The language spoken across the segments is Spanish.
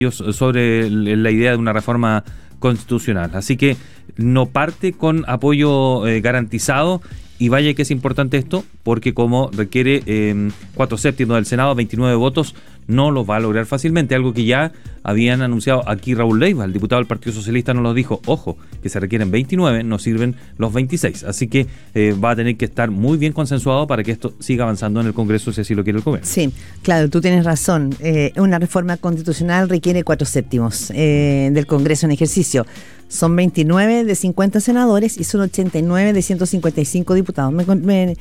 sobre la idea de una reforma constitucional. Así que no parte con apoyo garantizado, y vaya que es importante esto, porque como requiere 4/7 del Senado, 29 votos, no los va a lograr fácilmente, algo que ya habían anunciado aquí Raúl Leiva, el diputado del Partido Socialista, nos lo dijo, ojo, que se requieren 29, no sirven los 26, así que va a tener que estar muy bien consensuado para que esto siga avanzando en el Congreso, si así lo quiere el gobierno. Sí, claro, tú tienes razón, una reforma constitucional requiere 4/7 del Congreso en ejercicio. Son 29 de 50 senadores y son 89 de 155 diputados. Me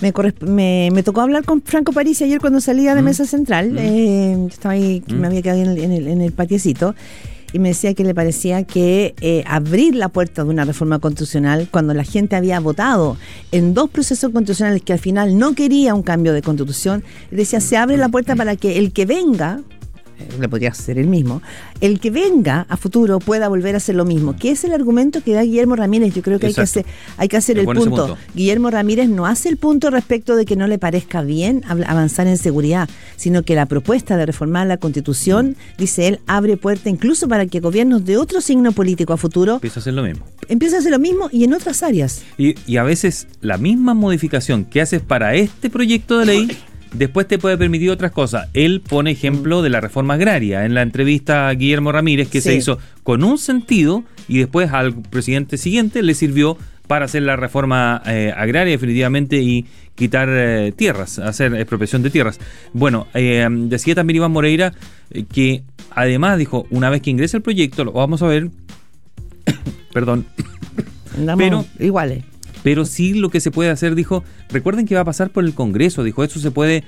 tocó hablar con Franco Parisi ayer cuando salía de Mesa Central. Estaba ahí, me había quedado en el patiecito, y me decía que le parecía que abrir la puerta de una reforma constitucional cuando la gente había votado en 2 procesos constitucionales que al final no quería un cambio de constitución, decía, se abre la puerta para que el que venga, le podría ser el mismo, el que venga a futuro pueda volver a hacer lo mismo, que es el argumento que da Guillermo Ramírez. Yo creo que hay que hacer el punto. Guillermo Ramírez no hace el punto respecto de que no le parezca bien avanzar en seguridad, sino que la propuesta de reformar la Constitución, dice él, abre puerta incluso para que gobiernos de otro signo político a futuro empieza a hacer lo mismo y en otras áreas. Y a veces la misma modificación que haces para este proyecto de ley después te puede permitir otras cosas. Él pone ejemplo de la reforma agraria en la entrevista a Guillermo Ramírez, que se hizo con un sentido y después al presidente siguiente le sirvió para hacer la reforma agraria definitivamente y quitar tierras, hacer expropiación de tierras. Bueno, decía también Iván Moreira que además dijo, una vez que ingrese el proyecto, lo vamos a ver, perdón, andamos iguales. Pero sí lo que se puede hacer, dijo, recuerden que va a pasar por el Congreso, dijo, esto se puede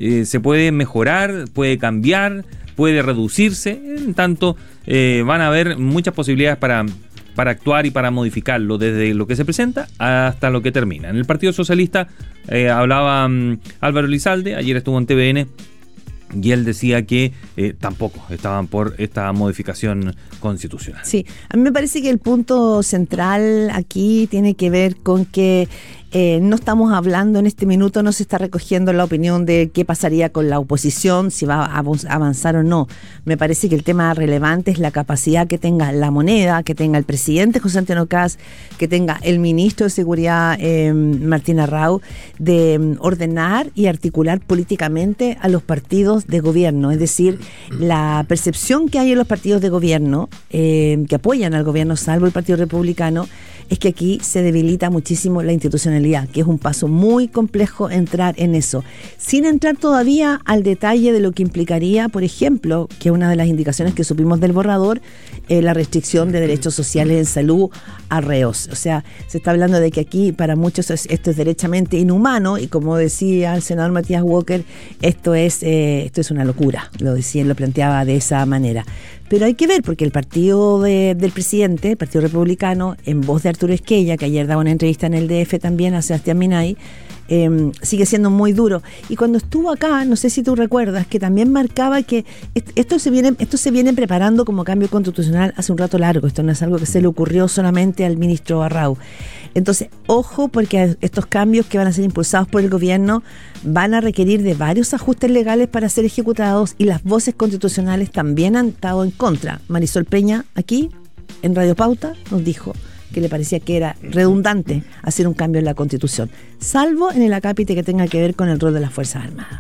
mejorar, puede cambiar, puede reducirse, en tanto van a haber muchas posibilidades para actuar y para modificarlo, desde lo que se presenta hasta lo que termina. En el Partido Socialista hablaba Álvaro Elizalde, ayer estuvo en TVN, y él decía que tampoco estaban por esta modificación constitucional. Sí, a mí me parece que el punto central aquí tiene que ver con que no estamos hablando en este minuto, no se está recogiendo la opinión de qué pasaría con la oposición, si va a avanzar o no. Me parece que el tema relevante es la capacidad que tenga la moneda, que tenga el presidente José Antonio Kast, que tenga el ministro de Seguridad Martín Arrau, de ordenar y articular políticamente a los partidos de gobierno. Es decir, la percepción que hay en los partidos de gobierno que apoyan al gobierno, salvo el Partido Republicano, es que aquí se debilita muchísimo la institucionalidad, que es un paso muy complejo entrar en eso, sin entrar todavía al detalle de lo que implicaría, por ejemplo, que una de las indicaciones que supimos del borrador, la restricción de derechos sociales en salud a reos. O sea, se está hablando de que aquí para muchos esto es derechamente inhumano, y como decía el senador Matías Walker, esto es una locura, lo planteaba de esa manera. Pero hay que ver, porque el partido del presidente, el Partido Republicano, en voz de Arturo Esquella, que ayer daba una entrevista en el DF también a Sebastián Minay, sigue siendo muy duro. Y cuando estuvo acá, no sé si tú recuerdas, que también marcaba que esto se viene preparando como cambio constitucional hace un rato largo. Esto no es algo que se le ocurrió solamente al ministro Arrau. Entonces, ojo, porque estos cambios que van a ser impulsados por el gobierno van a requerir de varios ajustes legales para ser ejecutados, y las voces constitucionales también han estado en contra. Marisol Peña, aquí, en Radio Pauta, nos dijo que le parecía que era redundante hacer un cambio en la Constitución, salvo en el acápite que tenga que ver con el rol de las Fuerzas Armadas.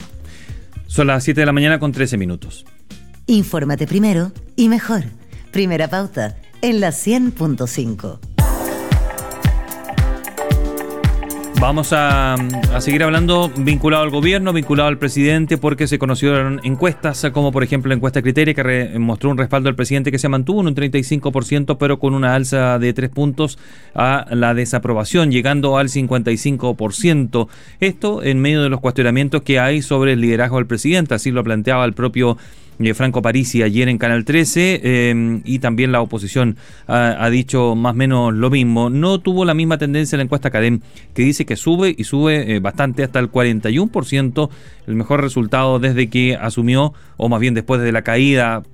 Son las 7 de la mañana con 13 minutos. Infórmate primero y mejor. Primera Pauta, en la 100.5. Vamos a seguir hablando vinculado al gobierno, vinculado al presidente, porque se conocieron encuestas, como por ejemplo la encuesta Criteria, que mostró un respaldo al presidente que se mantuvo en un 35%, pero con una alza de 3 puntos a la desaprobación, llegando al 55%. Esto en medio de los cuestionamientos que hay sobre el liderazgo del presidente, así lo planteaba el propio Franco Parisi ayer en Canal 13, y también la oposición ha dicho más o menos lo mismo. No tuvo la misma tendencia la encuesta Cadem, que dice que sube bastante, hasta el 41%, el mejor resultado desde que asumió, o más bien después de la caída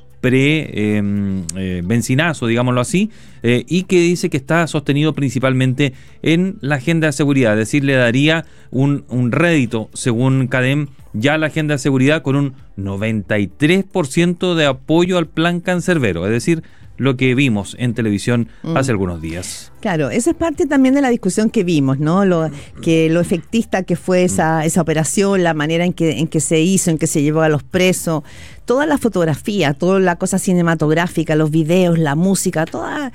bencinazo, digámoslo así, y que dice que está sostenido principalmente en la agenda de seguridad, es decir, le daría un rédito, según Cadem, ya la agenda de seguridad con un 93% de apoyo al plan cancerbero, es decir, lo que vimos en televisión hace algunos días. Claro, esa es parte también de la discusión que vimos, ¿no? Lo efectista que fue esa operación, la manera en que se hizo, en que se llevó a los presos, toda la fotografía, toda la cosa cinematográfica, los videos, la música, toda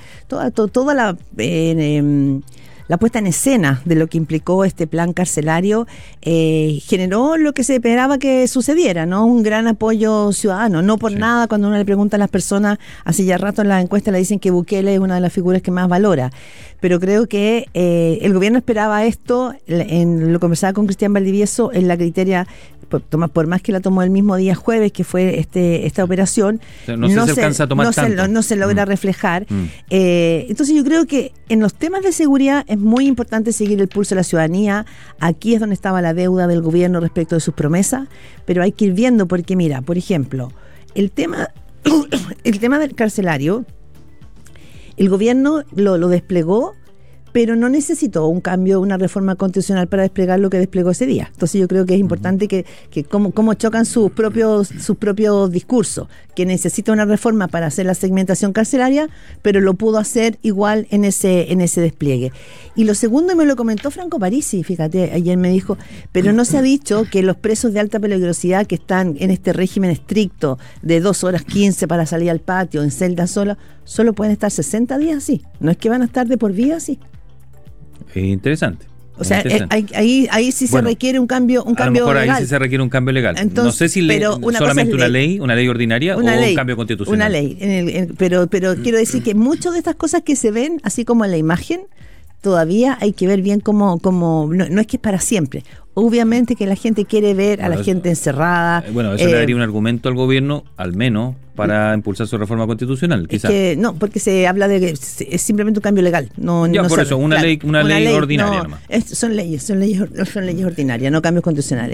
la puesta en escena de lo que implicó este plan carcelario generó lo que se esperaba que sucediera, ¿no? Un gran apoyo ciudadano. No por nada, cuando uno le pregunta a las personas, hace ya rato en las encuestas le dicen que Bukele es una de las figuras que más valora. Pero creo que el gobierno esperaba esto, lo conversaba con Cristian Valdivieso, en la criteria, por más que la tomó el mismo día jueves, que fue esta operación, o sea, no se alcanza a tomar tanto. No se logra reflejar. Entonces yo creo que en los temas de seguridad es muy importante seguir el pulso de la ciudadanía. Aquí es donde estaba la deuda del gobierno respecto de sus promesas, pero hay que ir viendo, porque mira, por ejemplo, el tema del carcelario, el gobierno lo desplegó, pero no necesitó un cambio, una reforma constitucional para desplegar lo que desplegó ese día. Entonces yo creo que es importante que cómo chocan sus propios discursos, que necesita una reforma para hacer la segmentación carcelaria, pero lo pudo hacer igual en ese despliegue. Y lo segundo, y me lo comentó Franco Parisi, fíjate, ayer me dijo, pero no se ha dicho que los presos de alta peligrosidad que están en este régimen estricto de 2 horas 15 para salir al patio, en celda sola, solo pueden estar 60 días así. No es que van a estar de por vida así. Interesante. O sea, ahí sí se requiere un cambio a lo mejor legal. Ahí sí se requiere un cambio legal. Entonces, no sé si solamente una ley ordinaria o un cambio constitucional. Una ley. Pero quiero decir que muchas de estas cosas que se ven, así como en la imagen, todavía hay que ver bien cómo no es que es para siempre. Obviamente que la gente quiere ver a la gente encerrada. Eso le daría un argumento al gobierno, al menos, para impulsar su reforma constitucional, quizás. No, porque se habla de que es simplemente un cambio legal. Una ley ordinaria nomás. Son leyes ordinarias, no cambios constitucionales.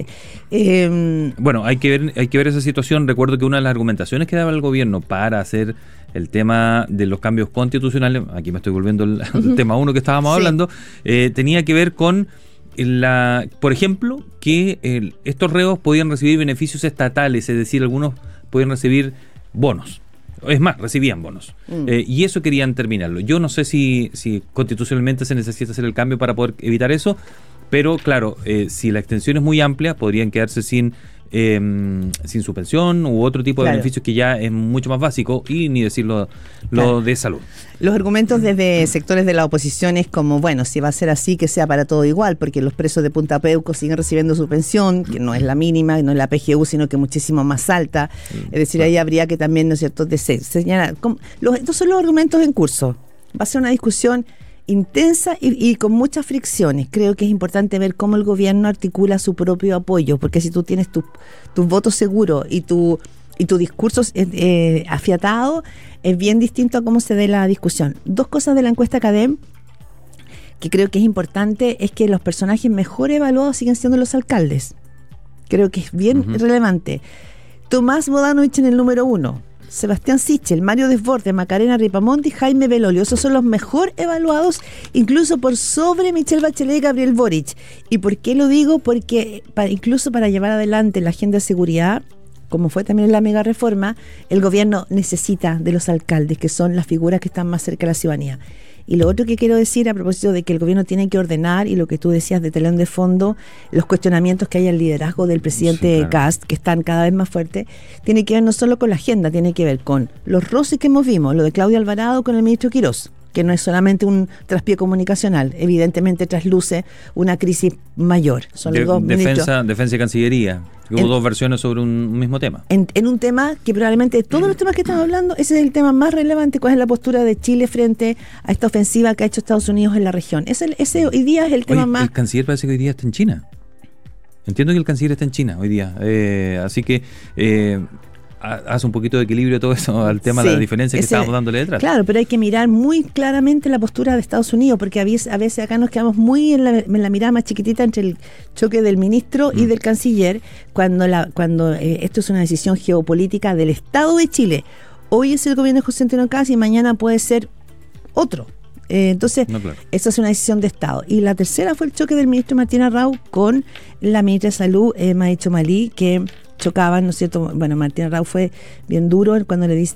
Hay que ver esa situación. Recuerdo que una de las argumentaciones que daba el gobierno para hacer el tema de los cambios constitucionales, aquí me estoy volviendo al tema 1 que estábamos hablando, tenía que ver con por ejemplo, que estos reos podían recibir beneficios estatales, es decir, algunos podían recibir bonos. Es más, recibían bonos. Y eso querían terminarlo. Yo no sé si constitucionalmente se necesita hacer el cambio para poder evitar eso, pero claro, si la extensión es muy amplia, podrían quedarse sin su pensión u otro tipo de beneficios que ya es mucho más básico, y ni decirlo de salud. Los argumentos desde sectores de la oposición es como, bueno, si va a ser así, que sea para todo igual, porque los presos de Punta Peuco siguen recibiendo su pensión, que no es la mínima, no es la PGU, sino que muchísimo más alta. Es decir, ahí habría que también, ¿no es cierto?, señalar. Estos son los argumentos en curso. Va a ser una discusión intensa y con muchas fricciones. Creo que es importante ver cómo el gobierno articula su propio apoyo, porque si tú tienes tus votos seguros y tu discurso afiatado, es bien distinto a cómo se dé la discusión. 2 cosas de la encuesta CADEM que creo que es importante es que los personajes mejor evaluados siguen siendo los alcaldes. Creo que es bien relevante. Tomás Bodanovich en el número 1, Sebastián Sichel, Mario Desbordes, Macarena Ripamonti, Jaime Belolio. Esos son los mejor evaluados, incluso por sobre Michelle Bachelet y Gabriel Boric. ¿Y por qué lo digo? Porque incluso para llevar adelante la agenda de seguridad, como fue también en la mega reforma, el gobierno necesita de los alcaldes, que son las figuras que están más cerca de la ciudadanía. Y lo otro que quiero decir a propósito de que el gobierno tiene que ordenar, y lo que tú decías de telón de fondo, los cuestionamientos que hay al liderazgo del presidente Kast, que están cada vez más fuertes, tiene que ver no solo con la agenda, tiene que ver con los roces que hemos visto, lo de Claudia Alvarado con el ministro Quirós, que no es solamente un traspié comunicacional, evidentemente trasluce una crisis mayor. Son los dos defensa y Cancillería. Hubo 2 versiones sobre un mismo tema. En un tema que probablemente de todos los temas que estamos hablando, ese es el tema más relevante. ¿Cuál es la postura de Chile frente a esta ofensiva que ha hecho Estados Unidos en la región? Ese hoy día es el tema más... El canciller parece que hoy día está en China. Entiendo que el canciller está en China hoy día. Así que hace un poquito de equilibrio todo eso al tema de la diferencia que estábamos dándole detrás. Claro, pero hay que mirar muy claramente la postura de Estados Unidos, porque a veces acá nos quedamos muy en la mirada más chiquitita entre el choque del ministro y del canciller, cuando esto es una decisión geopolítica del Estado de Chile. Hoy es el gobierno de José Antonio Kast y mañana puede ser otro. Entonces, No, claro. esa es una decisión de Estado. Y la tercera fue el choque del ministro Martín Arrau con la ministra de Salud, Madi Chomalí, que chocaban, ¿no es cierto? Bueno, Martín Arrau fue bien duro cuando le dice